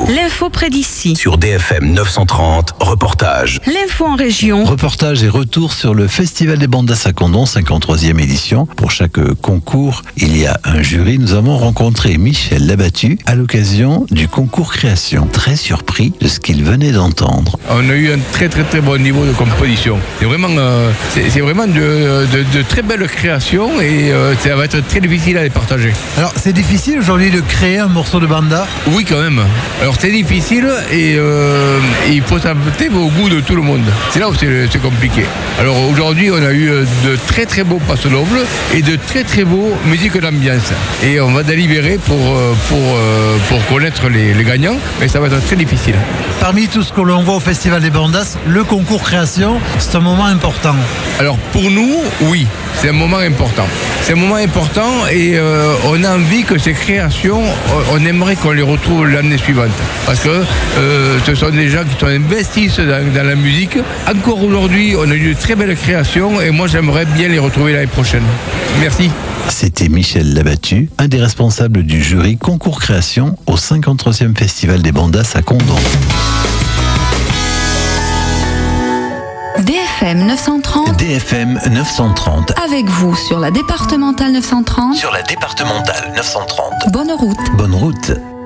L'info près d'ici. Sur DFM 930, reportage. L'info en région. Reportage et retour sur le Festival des Bandas à Condom, 53e édition. Pour chaque concours, il y a un jury. Nous avons rencontré Michel Labattu à l'occasion du concours création. Très surpris de ce qu'il venait d'entendre. On a eu un très bon niveau de composition. C'est vraiment de très belles créations et ça va être très difficile à les partager. Alors c'est difficile aujourd'hui de créer un morceau de banda? Oui, quand même. Alors c'est difficile et il faut s'adapter au goût de tout le monde. C'est là où c'est compliqué. Alors aujourd'hui, on a eu de très beaux passes nobles et de très beaux musiques d'ambiance. Et on va délibérer pour connaître les gagnants, mais ça va être très difficile. Parmi tout ce que l'on voit au Festival des Bandas, le concours création, c'est un moment important. Alors pour nous, oui, c'est un moment important. C'est un moment important et on a envie que ces créations, on aimerait qu'on les retrouve l'année suivante. Parce que ce sont des gens qui sont investis dans la musique. Encore aujourd'hui, on a eu de très belles créations et moi j'aimerais bien les retrouver l'année prochaine. Merci. C'était Michel Labattu, un des responsables du jury concours création au 53e Festival des Bandas à Condom. DFM 930. DFM 930. Avec vous sur la départementale 930. Sur la départementale 930. Bonne route. Bonne route.